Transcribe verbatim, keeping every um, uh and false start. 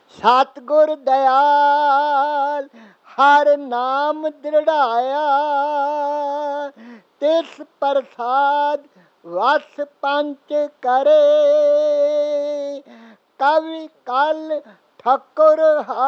ਸਤਿਗੁਰ ਦਇਆਲ ਹਰ ਨਾਮ ਦ੍ਰਿੜਾਇਆ, ਤਿਸ ਪ੍ਰਸਾਦ ਵਸ ਪੰਚ ਕਰੇ। ਕਵਿ ਕਲ ਠਾਕੁਰ